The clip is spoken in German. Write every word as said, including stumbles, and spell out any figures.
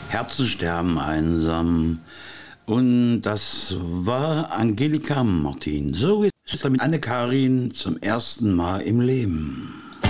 Herzen sterben einsam. Und das war Angelika Martin. So ist es mit Anne-Karin zum ersten Mal im Leben.